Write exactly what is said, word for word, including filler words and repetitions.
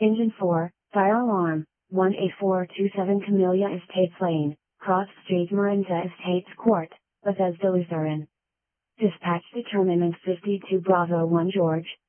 Engine four, fire alarm, one eight four two seven Camellia Estates Lane, Cross Street Marinza Estates Court, Bethesda Lutheran. Dispatch determinant fifty-two Bravo one George,